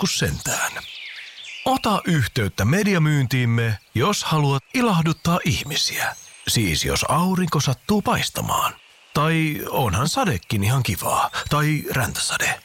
joskus sentään. Ota yhteyttä mediamyyntiimme, jos haluat ilahduttaa ihmisiä. Siis jos aurinko sattuu paistamaan. Tai onhan sadekin ihan kivaa. Tai räntäsade.